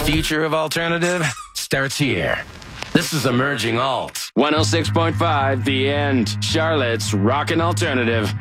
future of alternative starts here. This is Emerging Alt. 106.5 The End. Charlotte's Rockin' Alternative.